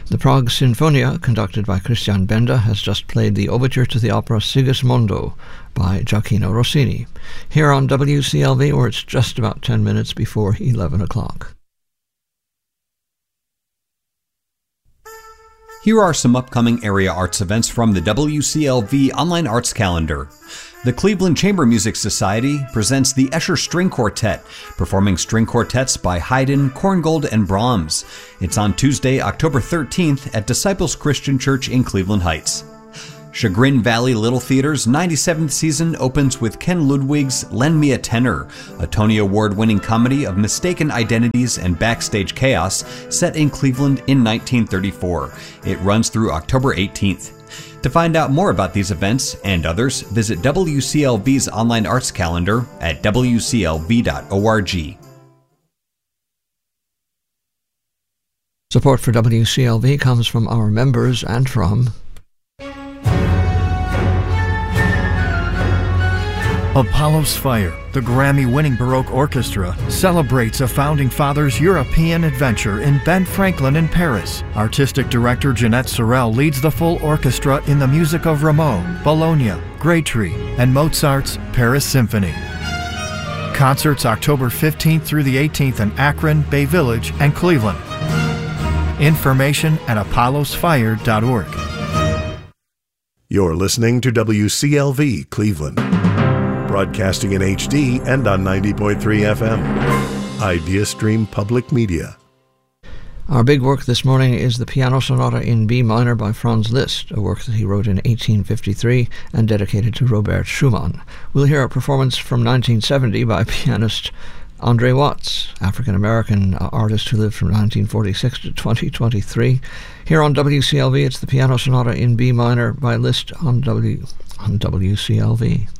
The Prague Sinfonia, conducted by Christian Benda, has just played the overture to the opera Sigismondo by Gioacchino Rossini, here on WCLV, where it's just about 10 minutes before 11 o'clock. Here are some upcoming area arts events from the WCLV Online Arts Calendar. The Cleveland Chamber Music Society presents the Escher String Quartet, performing string quartets by Haydn, Korngold, and Brahms. It's on Tuesday, October 13th at Disciples Christian Church in Cleveland Heights. Chagrin Valley Little Theater's 97th season opens with Ken Ludwig's Lend Me a Tenor, a Tony Award-winning comedy of mistaken identities and backstage chaos set in Cleveland in 1934. It runs through October 18th. To find out more about these events and others, visit WCLV's online arts calendar at wclv.org. Support for WCLV comes from our members and from Apollo's Fire, the Grammy-winning Baroque Orchestra, celebrates a Founding Fathers' European adventure in Ben Franklin in Paris. Artistic director Jeanette Sorel leads the full orchestra in the music of Rameau, Bologna, Graytree, and Mozart's Paris Symphony. Concerts October 15th through the 18th in Akron, Bay Village, and Cleveland. Information at apollosfire.org. You're listening to WCLV Cleveland. Broadcasting in HD and on 90.3 FM. IdeaStream Public Media. Our big work this morning is the Piano Sonata in B minor by Franz Liszt, a work that he wrote in 1853 and dedicated to Robert Schumann. We'll hear a performance from 1970 by pianist Andre Watts, African-American artist who lived from 1946 to 2023. Here on WCLV, it's the Piano Sonata in B minor by Liszt on WCLV.